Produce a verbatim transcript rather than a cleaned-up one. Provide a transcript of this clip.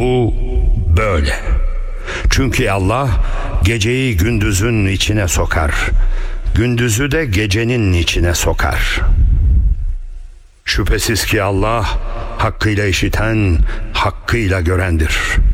Bu böyle. Çünkü Allah geceyi gündüzün içine sokar, gündüzü de gecenin içine sokar. Şüphesiz ki Allah hakkıyla işiten, hakkıyla görendir.